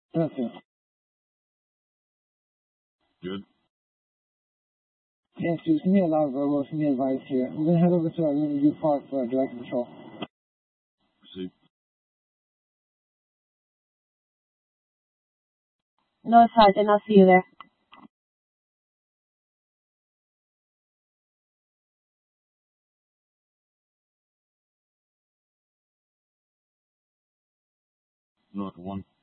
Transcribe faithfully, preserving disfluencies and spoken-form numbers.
Perfect. Good. James two, send me a log verbal, send me advice here. We're going to head over to our room and do park for direct control. Proceed. No, Sergeant, I'll see you there. North one.